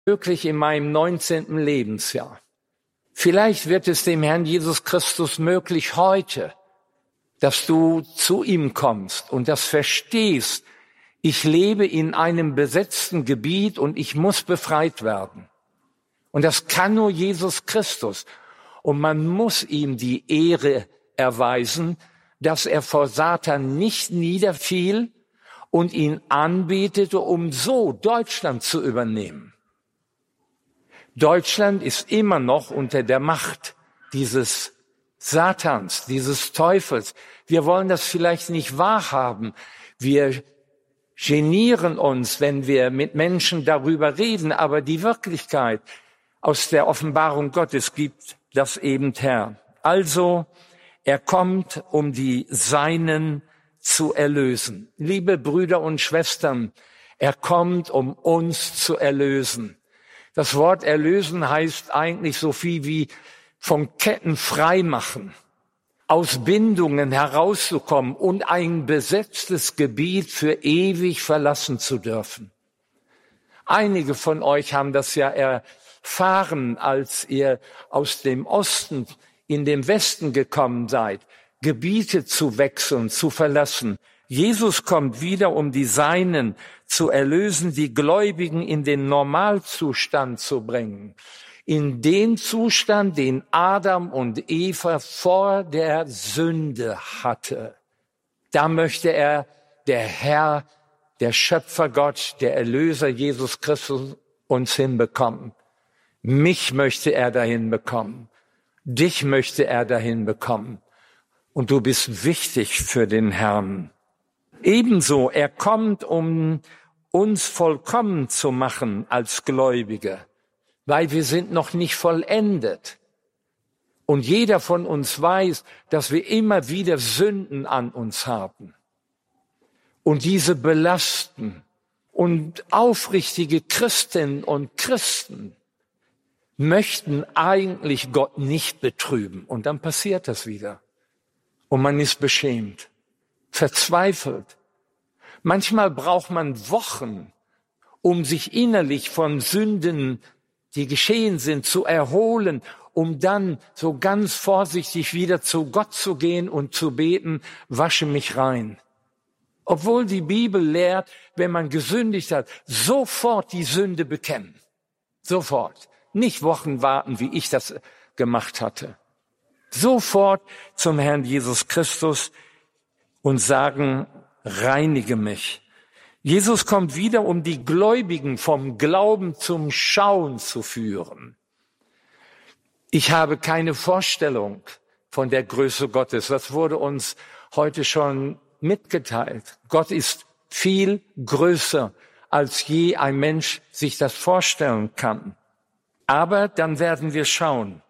möglich in meinem 19. Lebensjahr. Vielleicht wird es dem Herrn Jesus Christus möglich heute, dass du zu ihm kommst und das verstehst. Ich lebe in einem besetzten Gebiet und ich muss befreit werden. Und das kann nur Jesus Christus. Und man muss ihm die Ehre erweisen, dass er vor Satan nicht niederfiel und ihn anbetete, um so Deutschland zu übernehmen. Deutschland ist immer noch unter der Macht dieses Satans, dieses Teufels. Wir wollen das vielleicht nicht wahrhaben. Wir genieren uns, wenn wir mit Menschen darüber reden, aber die Wirklichkeit aus der Offenbarung Gottes gibt das eben her. Also, er kommt, um die Seinen zu erlösen. Liebe Brüder und Schwestern, er kommt, um uns zu erlösen. Das Wort erlösen heißt eigentlich so viel wie von Ketten freimachen, aus Bindungen herauszukommen und ein besetztes Gebiet für ewig verlassen zu dürfen. Einige von euch haben das ja erfahren, als ihr aus dem Osten in den Westen gekommen seid, Gebiete zu wechseln, zu verlassen. Jesus kommt wieder, um die Seinen zu erlösen, die Gläubigen in den Normalzustand zu bringen. In den Zustand, den Adam und Eva vor der Sünde hatte. Da möchte er, der Herr, der Schöpfergott, der Erlöser Jesus Christus, uns hinbekommen. Mich möchte er dahin bekommen. Dich möchte er dahin bekommen. Und du bist wichtig für den Herrn. Ebenso, er kommt, um uns vollkommen zu machen als Gläubige, weil wir sind noch nicht vollendet. Und jeder von uns weiß, dass wir immer wieder Sünden an uns haben. Und diese belasten. Und aufrichtige Christinnen und Christen möchten eigentlich Gott nicht betrüben. Und dann passiert das wieder. Und man ist beschämt, verzweifelt. Manchmal braucht man Wochen, um sich innerlich von Sünden, die geschehen sind, zu erholen, um dann so ganz vorsichtig wieder zu Gott zu gehen und zu beten, wasche mich rein. Obwohl die Bibel lehrt, wenn man gesündigt hat, sofort die Sünde bekennen. Sofort. Nicht Wochen warten, wie ich das gemacht hatte. Sofort zum Herrn Jesus Christus und sagen, reinige mich. Jesus kommt wieder, um die Gläubigen vom Glauben zum Schauen zu führen. Ich habe keine Vorstellung von der Größe Gottes. Das wurde uns heute schon mitgeteilt. Gott ist viel größer, als je ein Mensch sich das vorstellen kann. Aber dann werden wir schauen.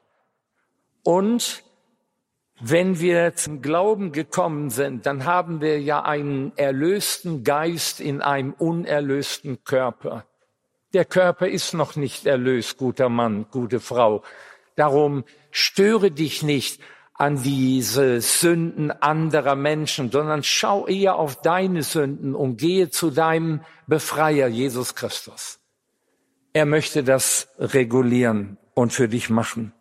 Und wenn wir zum Glauben gekommen sind, dann haben wir ja einen erlösten Geist in einem unerlösten Körper. Der Körper ist noch nicht erlöst, guter Mann, gute Frau. Darum störe dich nicht an diese Sünden anderer Menschen, sondern schau eher auf deine Sünden und gehe zu deinem Befreier, Jesus Christus. Er möchte das regulieren und für dich machen.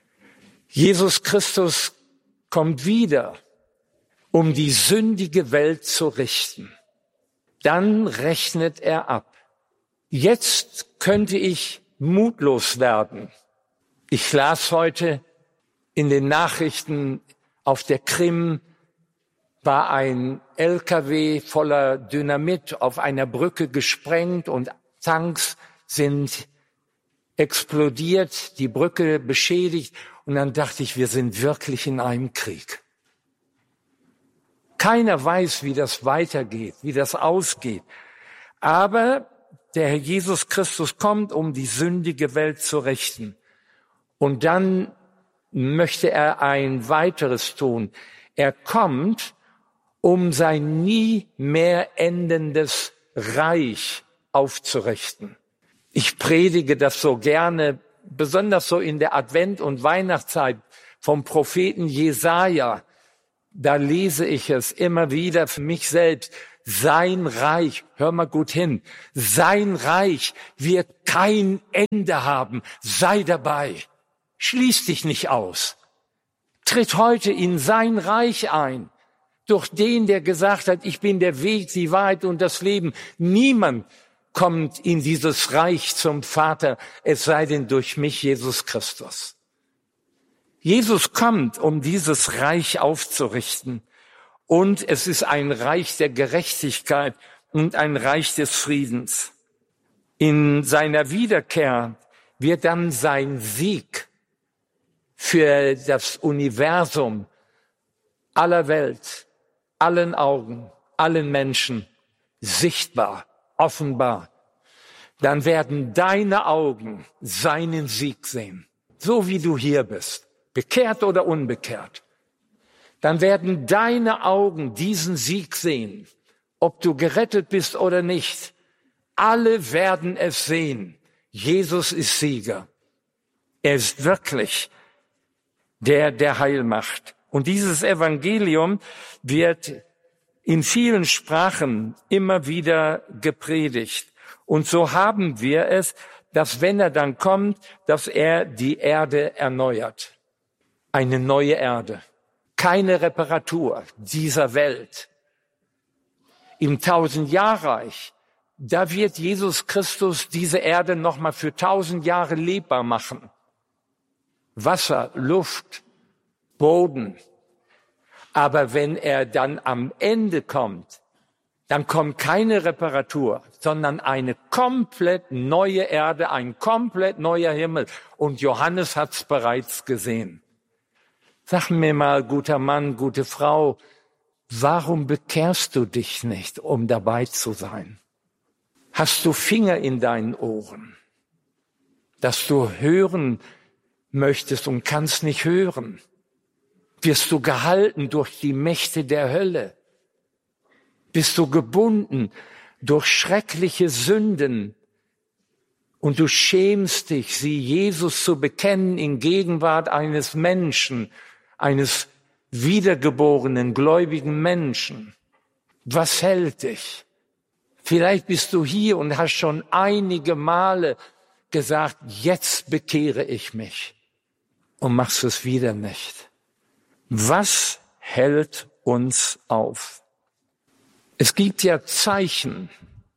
Jesus Christus kommt wieder, um die sündige Welt zu richten. Dann rechnet er ab. Jetzt könnte ich mutlos werden. Ich las heute in den Nachrichten, auf der Krim war ein LKW voller Dynamit auf einer Brücke gesprengt und Tanks sind explodiert, die Brücke beschädigt. Und dann dachte ich, wir sind wirklich in einem Krieg. Keiner weiß, wie das weitergeht, wie das ausgeht. Aber der Herr Jesus Christus kommt, um die sündige Welt zu richten. Und dann möchte er ein weiteres tun. Er kommt, um sein nie mehr endendes Reich aufzurichten. Ich predige das so gerne, besonders so in der Advent- und Weihnachtszeit vom Propheten Jesaja. Da lese ich es immer wieder für mich selbst. sein Reich, hör mal gut hin, sein Reich wird kein Ende haben. Sei dabei. Schließ dich nicht aus. Tritt heute in sein Reich ein. Durch den, der gesagt hat, ich bin der Weg, die Wahrheit und das Leben. Niemand kommt in dieses Reich zum Vater, es sei denn durch mich, Jesus Christus. Jesus kommt, um dieses Reich aufzurichten. Und es ist ein Reich der Gerechtigkeit und ein Reich des Friedens. In seiner Wiederkehr wird dann sein Sieg für das Universum aller Welt, allen Augen, allen Menschen sichtbar, offenbar. Dann werden deine Augen seinen Sieg sehen, so wie du hier bist, bekehrt oder unbekehrt. Dann werden deine Augen diesen Sieg sehen, ob du gerettet bist oder nicht. Alle werden es sehen. Jesus ist Sieger. Er ist wirklich der Heil macht. Und dieses Evangelium wird in vielen Sprachen immer wieder gepredigt. Und so haben wir es, dass wenn er dann kommt, dass er die Erde erneuert. Eine neue Erde. Keine Reparatur dieser Welt. Im 1000-Jahr-Reich, da wird Jesus Christus diese Erde nochmal für 1000 Jahre lebbar machen. Wasser, Luft, Boden. Aber wenn er dann am Ende kommt, dann kommt keine Reparatur, sondern eine komplett neue Erde, ein komplett neuer Himmel. Und Johannes hat's bereits gesehen. Sag mir mal, guter Mann, gute Frau, warum bekehrst du dich nicht, um dabei zu sein? Hast du Finger in deinen Ohren, dass du hören möchtest und kannst nicht hören? Wirst du gehalten durch die Mächte der Hölle? Bist du gebunden durch schreckliche Sünden? Und du schämst dich, sie Jesus zu bekennen in Gegenwart eines Menschen, eines wiedergeborenen, gläubigen Menschen. Was hält dich? Vielleicht bist du hier und hast schon einige Male gesagt, jetzt bekehre ich mich, und machst es wieder nicht. Was hält uns auf? Es gibt ja Zeichen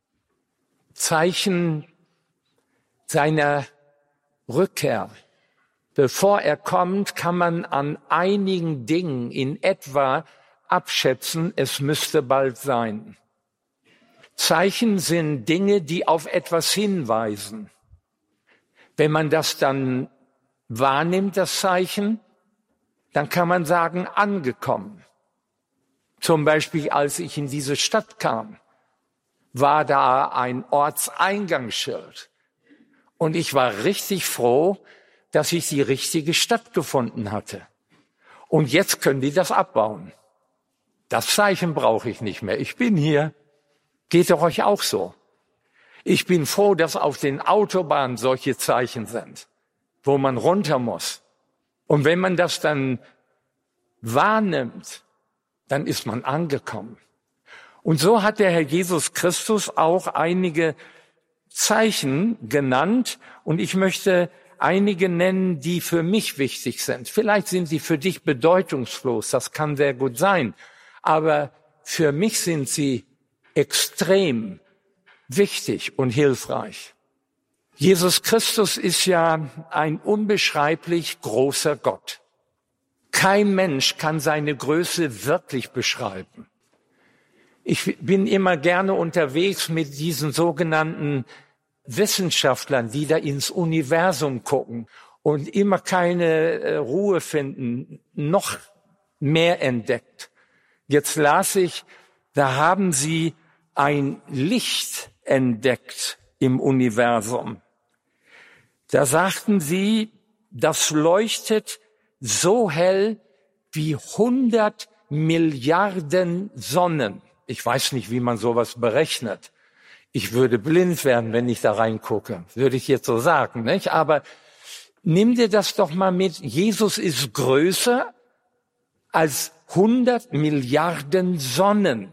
seiner Rückkehr. Bevor er kommt, kann man an einigen Dingen in etwa abschätzen, es müsste bald sein. Zeichen sind Dinge, die auf etwas hinweisen. Wenn man das dann wahrnimmt, das Zeichen, dann kann man sagen, angekommen. Zum Beispiel, als ich in diese Stadt kam, war da ein Ortseingangsschild. Und ich war richtig froh, dass ich die richtige Stadt gefunden hatte. Und jetzt können die das abbauen. Das Zeichen brauche ich nicht mehr. Ich bin hier. Geht doch euch auch so. Ich bin froh, dass auf den Autobahnen solche Zeichen sind, wo man runter muss. Und wenn man das dann wahrnimmt, dann ist man angekommen. Und so hat der Herr Jesus Christus auch einige Zeichen genannt. Und ich möchte einige nennen, die für mich wichtig sind. Vielleicht sind sie für dich bedeutungslos, das kann sehr gut sein. Aber für mich sind sie extrem wichtig und hilfreich. Jesus Christus ist ja ein unbeschreiblich großer Gott. Kein Mensch kann seine Größe wirklich beschreiben. Ich bin immer gerne unterwegs mit diesen sogenannten Wissenschaftlern, die da ins Universum gucken und immer keine Ruhe finden, noch mehr entdeckt. Jetzt las ich, da haben sie ein Licht entdeckt im Universum. Da sagten sie, das leuchtet so hell wie 100 Milliarden Sonnen. Ich weiß nicht, wie man sowas berechnet. Ich würde blind werden, wenn ich da reingucke, würde ich jetzt so sagen, nicht? Aber nimm dir das doch mal mit. Jesus ist größer als 100 Milliarden Sonnen.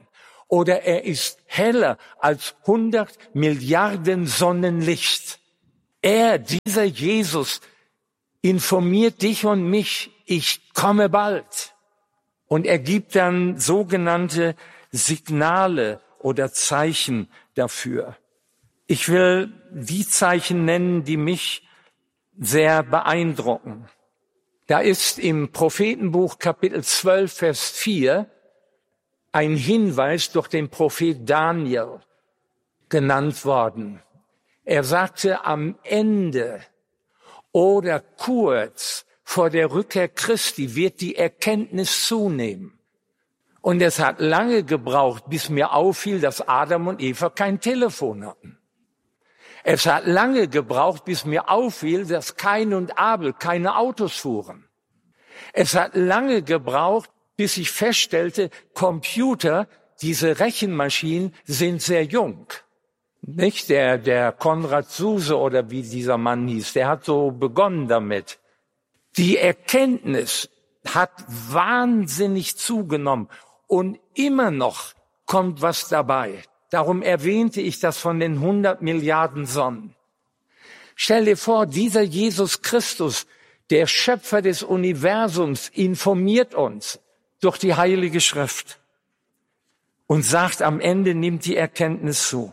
oder er ist heller als 100 Milliarden Sonnenlicht. Dieser Jesus, informiert dich und mich, ich komme bald. Und er gibt dann sogenannte Signale oder Zeichen dafür. Ich will die Zeichen nennen, die mich sehr beeindrucken. Da ist im Prophetenbuch Kapitel 12, Vers 4 ein Hinweis durch den Prophet Daniel genannt worden. Er sagte, am Ende oder kurz vor der Rückkehr Christi wird die Erkenntnis zunehmen. Und es hat lange gebraucht, bis mir auffiel, dass Adam und Eva kein Telefon hatten. Es hat lange gebraucht, bis mir auffiel, dass Kain und Abel keine Autos fuhren. Es hat lange gebraucht, bis ich feststellte, Computer, diese Rechenmaschinen sind sehr jung. Nicht der Konrad Zuse oder wie dieser Mann hieß, der hat so begonnen damit. Die Erkenntnis hat wahnsinnig zugenommen und immer noch kommt was dabei. Darum erwähnte ich das von den 100 Milliarden Sonnen. Stell dir vor, dieser Jesus Christus, der Schöpfer des Universums, informiert uns durch die Heilige Schrift und sagt, am Ende nimmt die Erkenntnis zu.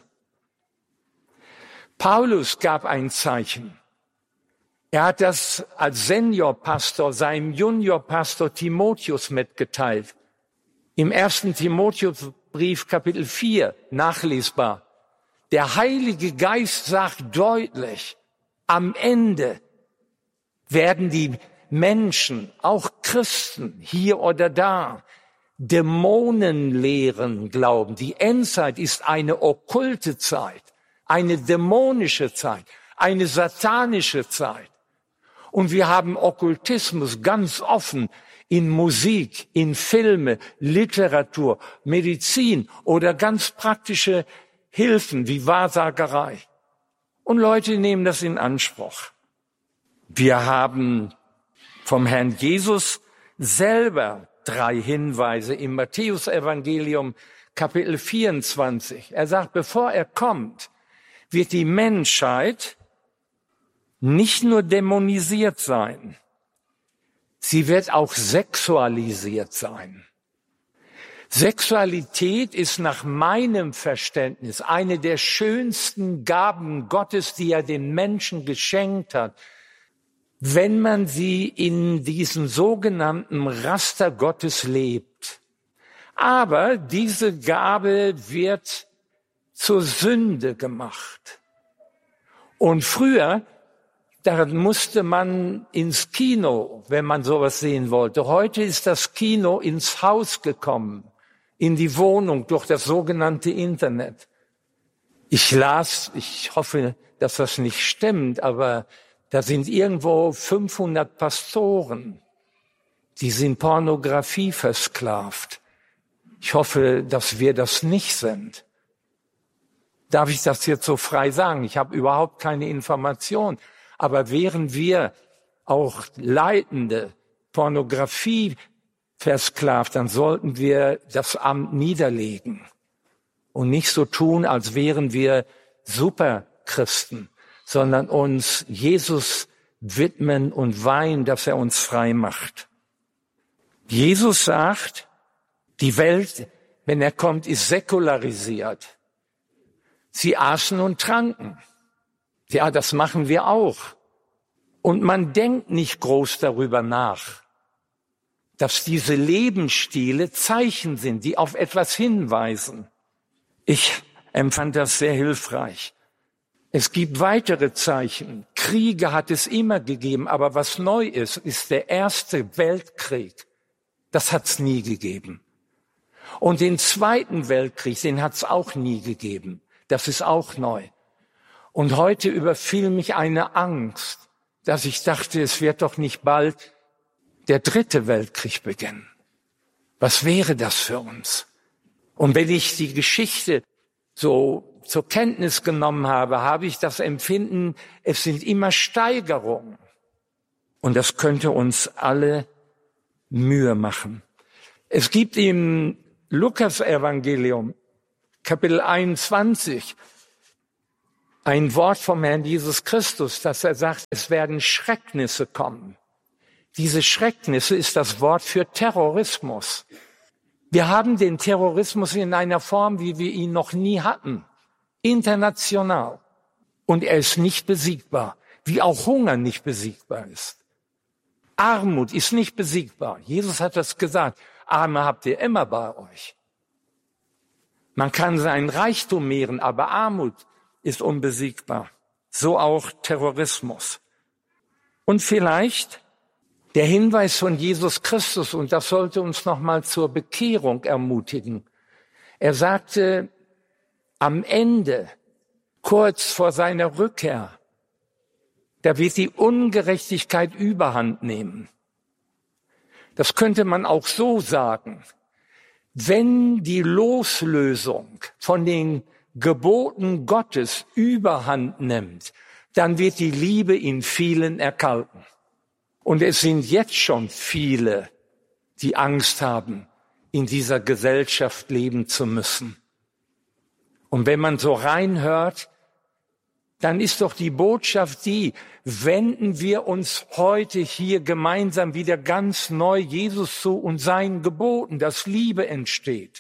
Paulus gab ein Zeichen. Er hat das als Seniorpastor seinem Juniorpastor Timotheus mitgeteilt. Im 1. Timotheusbrief Kapitel 4 nachlesbar. Der Heilige Geist sagt deutlich, am Ende werden die Menschen, auch Christen, hier oder da, Dämonenlehren glauben. Die Endzeit ist eine okkulte Zeit, eine dämonische Zeit, eine satanische Zeit. Und wir haben Okkultismus ganz offen in Musik, in Filme, Literatur, Medizin oder ganz praktische Hilfen wie Wahrsagerei. Und Leute nehmen das in Anspruch. Wir haben vom Herrn Jesus selber 3 Hinweise im Matthäusevangelium Kapitel 24. Er sagt, bevor er kommt, wird die Menschheit nicht nur dämonisiert sein, sie wird auch sexualisiert sein. Sexualität ist nach meinem Verständnis eine der schönsten Gaben Gottes, die er den Menschen geschenkt hat, wenn man sie in diesem sogenannten Raster Gottes lebt. Aber diese Gabe wird zur Sünde gemacht. Und früher, da musste man ins Kino, wenn man sowas sehen wollte. Heute ist das Kino ins Haus gekommen, in die Wohnung durch das sogenannte Internet. Ich las, ich hoffe, dass das nicht stimmt, aber da sind irgendwo 500 Pastoren, die sind Pornografie versklavt. Ich hoffe, dass wir das nicht sind. Darf ich das jetzt so frei sagen? Ich habe überhaupt keine Information. Aber wären wir auch Leitende Pornografie versklavt, dann sollten wir das Amt niederlegen und nicht so tun, als wären wir Superchristen, sondern uns Jesus widmen und weihen, dass er uns frei macht. Jesus sagt, die Welt, wenn er kommt, ist säkularisiert. Sie aßen und tranken. Ja, das machen wir auch. Und man denkt nicht groß darüber nach, dass diese Lebensstile Zeichen sind, die auf etwas hinweisen. Ich empfand das sehr hilfreich. Es gibt weitere Zeichen. Kriege hat es immer gegeben, aber was neu ist, ist der Erste Weltkrieg. Das hat es nie gegeben. Und den Zweiten Weltkrieg, den hat es auch nie gegeben. Das ist auch neu. Und heute überfiel mich eine Angst, dass ich dachte, es wird doch nicht bald der 3. Weltkrieg beginnen. Was wäre das für uns? Und wenn ich die Geschichte so zur Kenntnis genommen habe, habe ich das Empfinden, es sind immer Steigerungen. Und das könnte uns alle Mühe machen. Es gibt im Lukas-Evangelium Kapitel 21, ein Wort vom Herrn Jesus Christus, dass er sagt, es werden Schrecknisse kommen. Diese Schrecknisse ist das Wort für Terrorismus. Wir haben den Terrorismus in einer Form, wie wir ihn noch nie hatten. International. Und er ist nicht besiegbar, wie auch Hunger nicht besiegbar ist. Armut ist nicht besiegbar. Jesus hat das gesagt. Arme habt ihr immer bei euch. Man kann seinen Reichtum mehren, aber Armut ist unbesiegbar. So auch Terrorismus. Und vielleicht der Hinweis von Jesus Christus, und das sollte uns nochmal zur Bekehrung ermutigen. Er sagte am Ende, kurz vor seiner Rückkehr, da wird die Ungerechtigkeit Überhand nehmen. Das könnte man auch so sagen. Wenn die Loslösung von den Geboten Gottes Überhand nimmt, dann wird die Liebe in vielen erkalten. Und es sind jetzt schon viele, die Angst haben, in dieser Gesellschaft leben zu müssen. Und wenn man so reinhört, dann ist doch die Botschaft die, wenden wir uns heute hier gemeinsam wieder ganz neu Jesus zu und seinen Geboten, dass Liebe entsteht.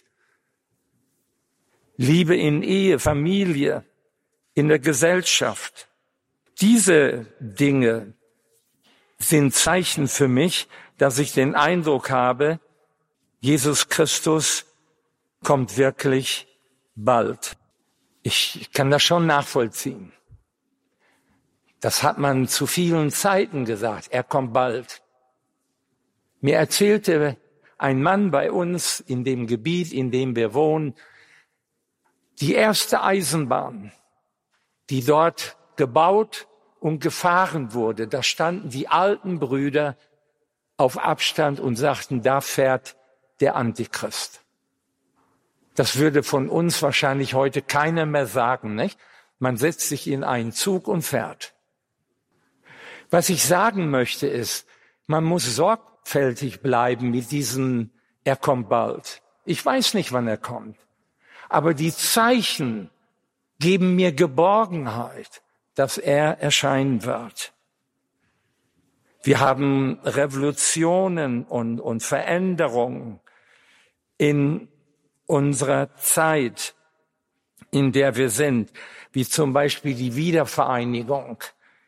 Liebe in Ehe, Familie, in der Gesellschaft. Diese Dinge sind Zeichen für mich, dass ich den Eindruck habe, Jesus Christus kommt wirklich bald. Ich kann das schon nachvollziehen. Das hat man zu vielen Zeiten gesagt. Er kommt bald. Mir erzählte ein Mann bei uns in dem Gebiet, in dem wir wohnen, die erste Eisenbahn, die dort gebaut und gefahren wurde, da standen die alten Brüder auf Abstand und sagten, da fährt der Antichrist. Das würde von uns wahrscheinlich heute keiner mehr sagen, nicht? Man setzt sich in einen Zug und fährt. Was ich sagen möchte ist, man muss sorgfältig bleiben mit diesem, er kommt bald. Ich weiß nicht, wann er kommt. Aber die Zeichen geben mir Geborgenheit, dass er erscheinen wird. Wir haben Revolutionen und Veränderungen in unserer Zeit, in der wir sind, wie zum Beispiel die Wiedervereinigung,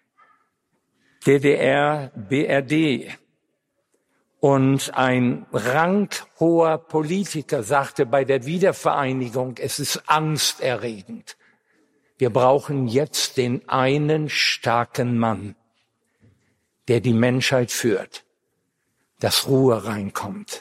DDR, BRD. Und ein ranghoher Politiker sagte bei der Wiedervereinigung, es ist angsterregend. Wir brauchen jetzt den einen starken Mann, der die Menschheit führt, dass Ruhe reinkommt.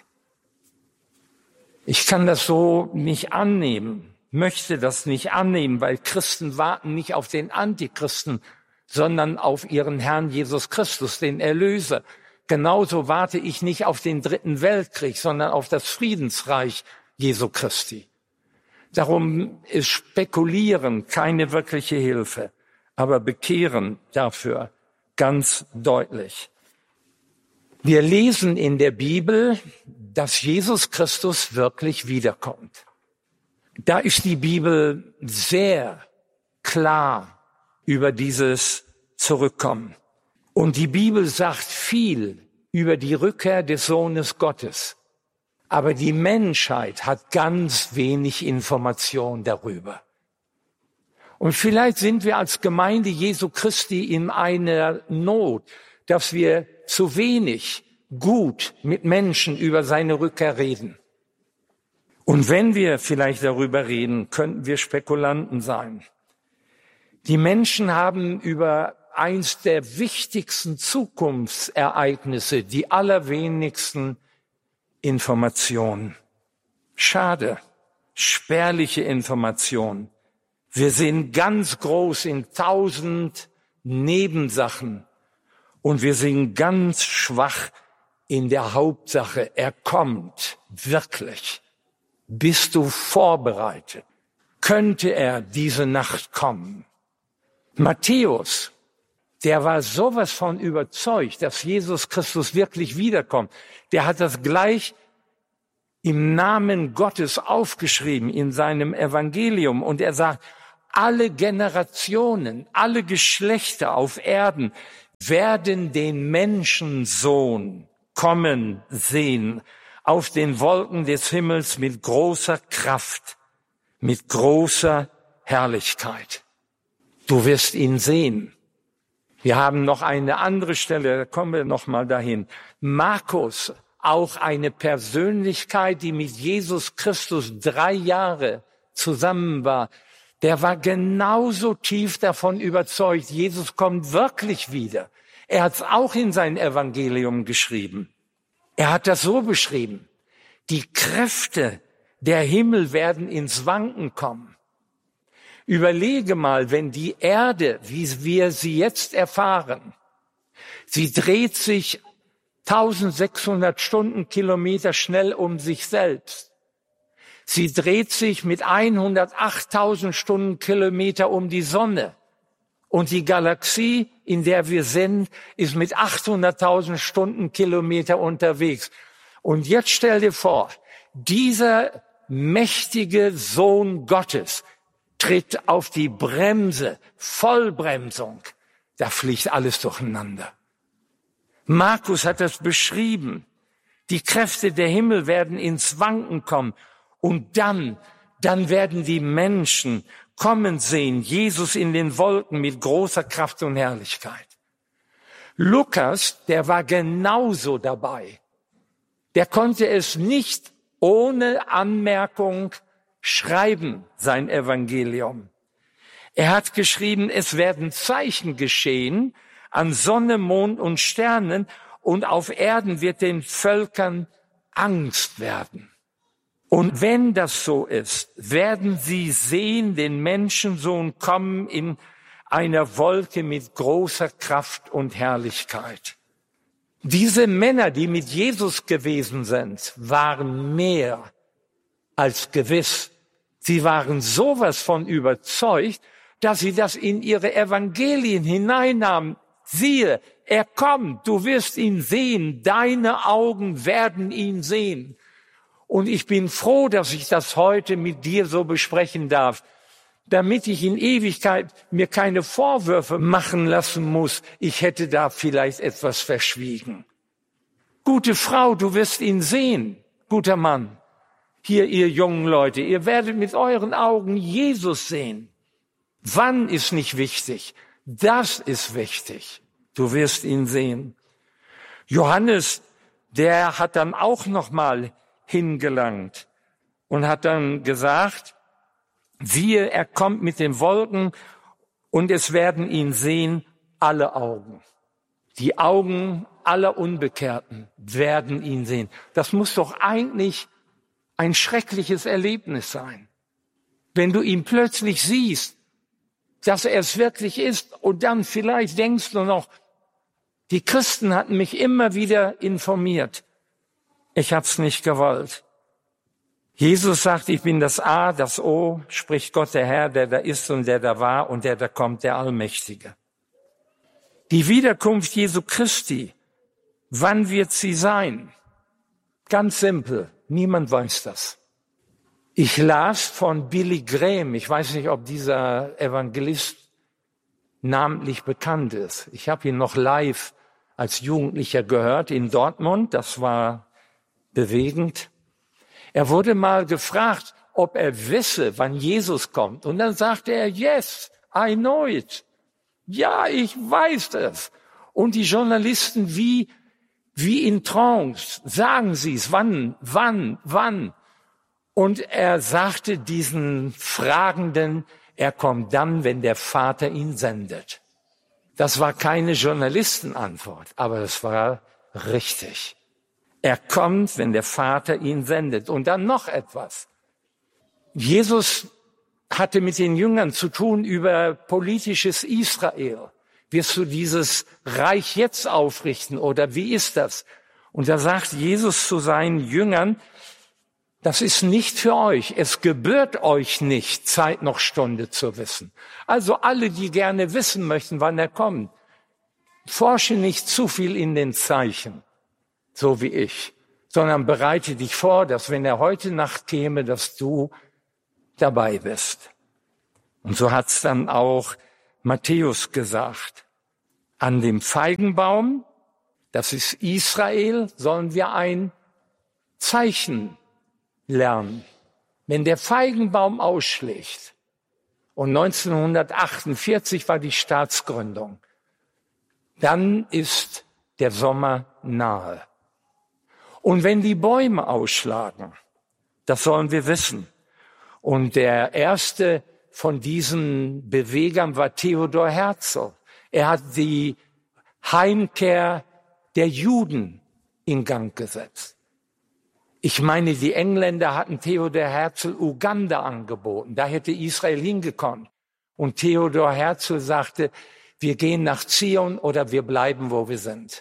Ich kann das so nicht annehmen, möchte das nicht annehmen, weil Christen warten nicht auf den Antichristen, sondern auf ihren Herrn Jesus Christus, den Erlöser. Genauso warte ich nicht auf den dritten Weltkrieg, sondern auf das Friedensreich Jesu Christi. Darum ist Spekulieren keine wirkliche Hilfe, aber Bekehren dafür ganz deutlich. Wir lesen in der Bibel, dass Jesus Christus wirklich wiederkommt. Da ist die Bibel sehr klar über dieses Zurückkommen. Und die Bibel sagt viel über die Rückkehr des Sohnes Gottes. Aber die Menschheit hat ganz wenig Information darüber. Und vielleicht sind wir als Gemeinde Jesu Christi in einer Not, dass wir zu wenig gut mit Menschen über seine Rückkehr reden. Und wenn wir vielleicht darüber reden, könnten wir Spekulanten sein. Die Menschen haben über eins der wichtigsten Zukunftsereignisse die allerwenigsten Informationen. Schade, spärliche Informationen. Wir sind ganz groß in 1000 Nebensachen und wir sind ganz schwach in der Hauptsache. Er kommt wirklich. Bist du vorbereitet? Könnte er diese Nacht kommen? Matthäus, der war sowas von überzeugt, dass Jesus Christus wirklich wiederkommt. Der hat das gleich im Namen Gottes aufgeschrieben in seinem Evangelium. Und er sagt, alle Generationen, alle Geschlechter auf Erden werden den Menschensohn kommen sehen auf den Wolken des Himmels mit großer Kraft, mit großer Herrlichkeit. Du wirst ihn sehen. Wir haben noch eine andere Stelle, da kommen wir noch mal dahin. Markus, auch eine Persönlichkeit, die mit Jesus Christus 3 Jahre zusammen war, der war genauso tief davon überzeugt, Jesus kommt wirklich wieder. Er hat es auch in sein Evangelium geschrieben. Er hat das so beschrieben: Die Kräfte der Himmel werden ins Wanken kommen. Überlege mal, wenn die Erde, wie wir sie jetzt erfahren, sie dreht sich 1600 Stundenkilometer schnell um sich selbst. Sie dreht sich mit 108.000 Stundenkilometer um die Sonne. Und die Galaxie, in der wir sind, ist mit 800.000 Stundenkilometer unterwegs. Und jetzt stell dir vor, dieser mächtige Sohn Gottes tritt auf die Bremse, Vollbremsung. Da fliegt alles durcheinander. Markus hat das beschrieben. Die Kräfte der Himmel werden ins Wanken kommen. Und dann werden die Menschen kommen sehen, Jesus in den Wolken mit großer Kraft und Herrlichkeit. Lukas, der war genauso dabei. Der konnte es nicht ohne Anmerkung schreiben, sein Evangelium. Er hat geschrieben, es werden Zeichen geschehen an Sonne, Mond und Sternen, und auf Erden wird den Völkern Angst werden. Und wenn das so ist, werden sie sehen den Menschensohn kommen in einer Wolke mit großer Kraft und Herrlichkeit. Diese Männer, die mit Jesus gewesen sind, waren mehr als gewiss. Sie waren sowas von überzeugt, dass sie das in ihre Evangelien hineinnahmen. Siehe, er kommt, du wirst ihn sehen, deine Augen werden ihn sehen. Und ich bin froh, dass ich das heute mit dir so besprechen darf, damit ich in Ewigkeit mir keine Vorwürfe machen lassen muss, ich hätte da vielleicht etwas verschwiegen. Gute Frau, du wirst ihn sehen. Guter Mann, hier ihr jungen Leute, ihr werdet mit euren Augen Jesus sehen. Wann ist nicht wichtig, das ist wichtig. Du wirst ihn sehen. Johannes, der hat dann auch noch mal hingelangt und hat dann gesagt, siehe, er kommt mit den Wolken und es werden ihn sehen alle Augen. Die Augen aller Unbekehrten werden ihn sehen. Das muss doch eigentlich ein schreckliches Erlebnis sein, wenn du ihn plötzlich siehst, dass er es wirklich ist, und dann vielleicht denkst du noch, die Christen hatten mich immer wieder informiert. Ich hab's nicht gewollt. Jesus sagt, ich bin das A, das O, spricht Gott der Herr, der da ist und der da war und der da kommt, der Allmächtige. Die Wiederkunft Jesu Christi, wann wird sie sein? Ganz simpel, niemand weiß das. Ich las von Billy Graham, ich weiß nicht, ob dieser Evangelist namentlich bekannt ist. Ich habe ihn noch live als Jugendlicher gehört in Dortmund, das war bewegend. Er wurde mal gefragt, ob er wisse, wann Jesus kommt. Und dann sagte er, yes, I know it. Ja, ich weiß es. Und die Journalisten wie in Trance, sagen sie es, wann? Und er sagte diesen Fragenden, er kommt dann, wenn der Vater ihn sendet. Das war keine Journalistenantwort, aber es war richtig. Er kommt, wenn der Vater ihn sendet. Und dann noch etwas. Jesus hatte mit den Jüngern zu tun über politisches Israel. Wirst du dieses Reich jetzt aufrichten oder wie ist das? Und da sagt Jesus zu seinen Jüngern, das ist nicht für euch. Es gebührt euch nicht, Zeit noch Stunde zu wissen. Also alle, die gerne wissen möchten, wann er kommt, forsche nicht zu viel in den Zeichen, so wie ich, sondern bereite dich vor, dass wenn er heute Nacht käme, dass du dabei bist. Und so hat's dann auch Matthäus gesagt. An dem Feigenbaum, das ist Israel, sollen wir ein Zeichen lernen. Wenn der Feigenbaum ausschlägt, und 1948 war die Staatsgründung, dann ist der Sommer nahe. Und wenn die Bäume ausschlagen, das sollen wir wissen. Und der erste von diesen Bewegern war Theodor Herzl. Er hat die Heimkehr der Juden in Gang gesetzt. Ich meine, die Engländer hatten Theodor Herzl Uganda angeboten. Da hätte Israel hingekommen. Und Theodor Herzl sagte, wir gehen nach Zion oder wir bleiben, wo wir sind.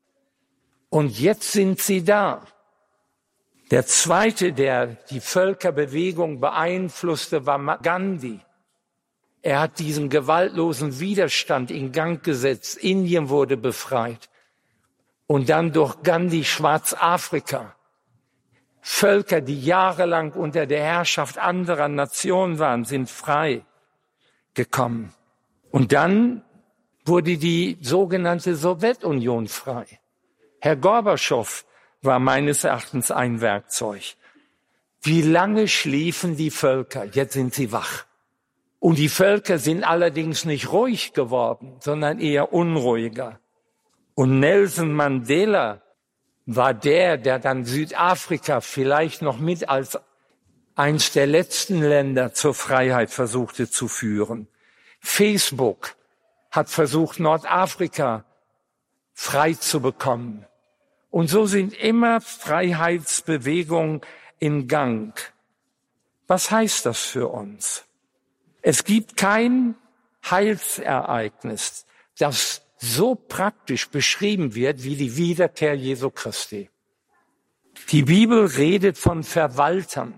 Und jetzt sind sie da. Der zweite, der die Völkerbewegung beeinflusste, war Gandhi. Er hat diesen gewaltlosen Widerstand in Gang gesetzt. Indien wurde befreit. Und dann durch Gandhi Schwarzafrika. Völker, die jahrelang unter der Herrschaft anderer Nationen waren, sind frei gekommen. Und dann wurde die sogenannte Sowjetunion frei. Herr Gorbatschow war meines Erachtens ein Werkzeug. Wie lange schliefen die Völker? Jetzt sind sie wach. Und die Völker sind allerdings nicht ruhig geworden, sondern eher unruhiger. Und Nelson Mandela war der dann Südafrika vielleicht noch mit als eins der letzten Länder zur Freiheit versuchte zu führen. Facebook hat versucht, Nordafrika frei zu bekommen. Und so sind immer Freiheitsbewegungen in Gang. Was heißt das für uns? Es gibt kein Heilsereignis, das so praktisch beschrieben wird wie die Wiederkehr Jesu Christi. Die Bibel redet von Verwaltern,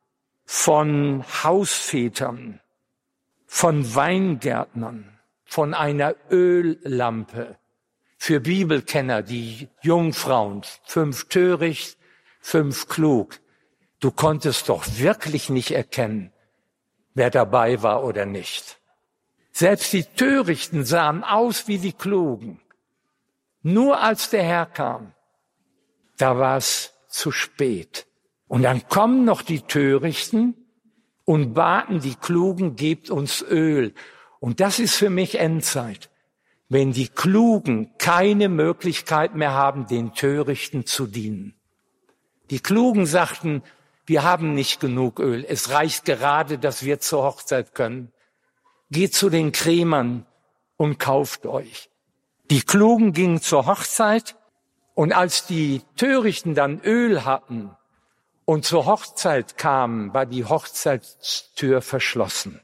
von Hausvätern, von Weingärtnern, von einer Öllampe. Für Bibelkenner, die Jungfrauen, 5 töricht, 5 klug. Du konntest doch wirklich nicht erkennen, wer dabei war oder nicht. Selbst die Törichten sahen aus wie die Klugen. Nur als der Herr kam, da war es zu spät. Und dann kommen noch die Törichten und baten die Klugen, gebt uns Öl. Und das ist für mich Endzeit. Wenn die Klugen keine Möglichkeit mehr haben, den Törichten zu dienen. Die Klugen sagten, wir haben nicht genug Öl. Es reicht gerade, dass wir zur Hochzeit können. Geht zu den Krämern und kauft euch. Die Klugen gingen zur Hochzeit und als die Törichten dann Öl hatten und zur Hochzeit kamen, war die Hochzeitstür verschlossen.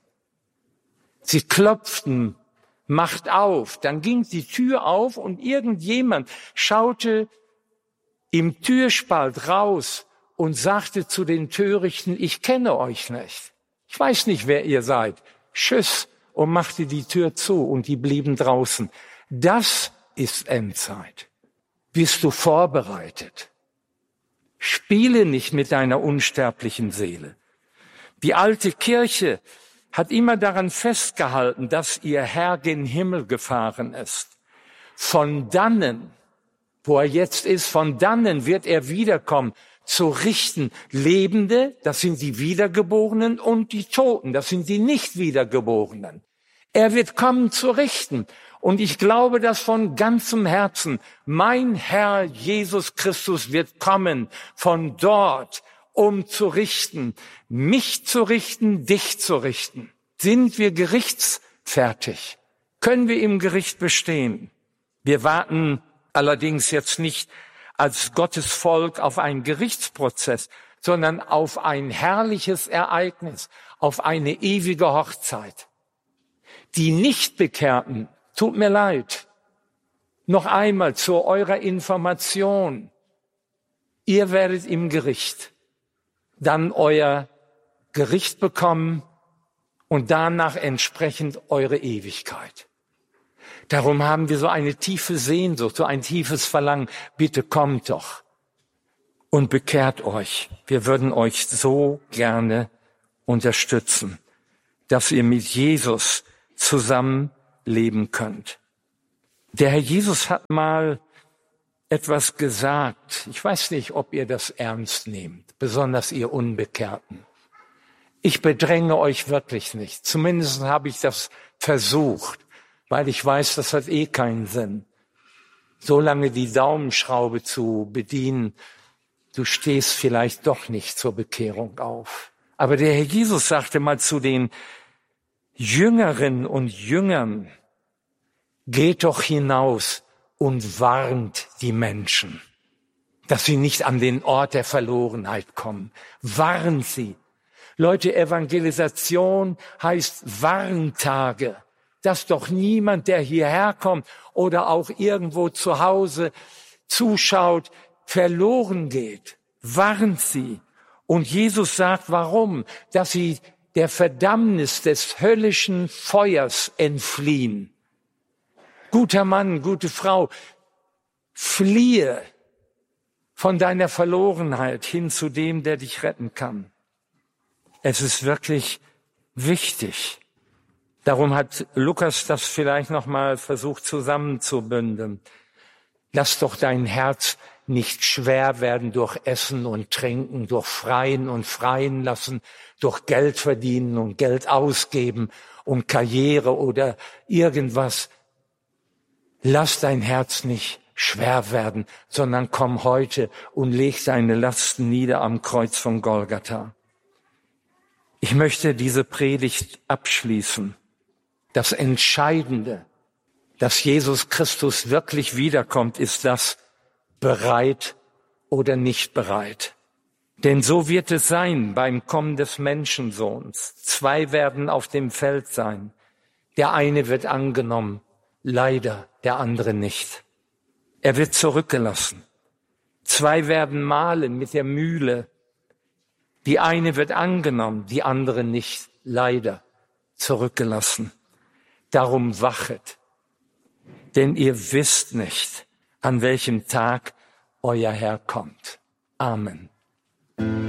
Sie klopften, macht auf. Dann ging die Tür auf und irgendjemand schaute im Türspalt raus und sagte zu den Törichten, ich kenne euch nicht. Ich weiß nicht, wer ihr seid. Tschüss, und machte die Tür zu und die blieben draußen. Das ist Endzeit. Bist du vorbereitet? Spiele nicht mit deiner unsterblichen Seele. Die alte Kirche hat immer daran festgehalten, dass ihr Herr gen Himmel gefahren ist. Von dannen, wo er jetzt ist, von dannen wird er wiederkommen, zu richten Lebende, das sind die Wiedergeborenen, und die Toten, das sind die Nicht-Wiedergeborenen. Er wird kommen zu richten. Und ich glaube das von ganzem Herzen. Mein Herr Jesus Christus wird kommen von dort, um zu richten, mich zu richten, dich zu richten. Sind wir gerichtsfertig? Können wir im Gericht bestehen? Wir warten allerdings jetzt nicht als Gottes Volk auf einen Gerichtsprozess, sondern auf ein herrliches Ereignis, auf eine ewige Hochzeit. Die Nichtbekehrten, tut mir leid, noch einmal zu eurer Information. Ihr werdet im Gericht dann euer Gericht bekommen und danach entsprechend eure Ewigkeit. Darum haben wir so eine tiefe Sehnsucht, so ein tiefes Verlangen. Bitte kommt doch. und bekehrt euch. Wir würden euch so gerne unterstützen, dass ihr mit Jesus zusammen leben könnt. Der Herr Jesus hat mal etwas gesagt. Ich weiß nicht, ob ihr das ernst nehmt, besonders ihr Unbekehrten. Ich bedränge euch wirklich nicht. Zumindest habe ich das versucht, weil ich weiß, das hat eh keinen Sinn. So lange die Daumenschraube zu bedienen, du stehst vielleicht doch nicht zur Bekehrung auf. Aber der Herr Jesus sagte mal zu den Jüngerinnen und Jüngern, geht doch hinaus und warnt die Menschen, dass sie nicht an den Ort der Verlorenheit kommen. Warnt sie. Leute, Evangelisation heißt Warntage, dass doch niemand, der hierher kommt oder auch irgendwo zu Hause zuschaut, verloren geht. Warnt sie. Und Jesus sagt, warum? Dass sie der Verdammnis des höllischen Feuers entfliehen. Guter Mann, gute Frau, fliehe von deiner Verlorenheit hin zu dem, der dich retten kann. Es ist wirklich wichtig. Darum hat Lukas das vielleicht noch mal versucht zusammenzubündeln. Lass doch dein Herz nicht schwer werden durch Essen und Trinken, durch Freien und Freien lassen, durch Geld verdienen und Geld ausgeben und Karriere oder irgendwas. Lass dein Herz nicht schwer werden, sondern komm heute und leg deine Lasten nieder am Kreuz von Golgatha. Ich möchte diese Predigt abschließen. Das Entscheidende, dass Jesus Christus wirklich wiederkommt, ist das bereit oder nicht bereit. Denn so wird es sein beim Kommen des Menschensohns. 2 werden auf dem Feld sein. Der eine wird angenommen, leider der andere nicht. Er wird zurückgelassen. 2 werden mahlen mit der Mühle. Die eine wird angenommen, die andere nicht, leider zurückgelassen. Darum wachet, denn ihr wisst nicht, an welchem Tag euer Herr kommt. Amen.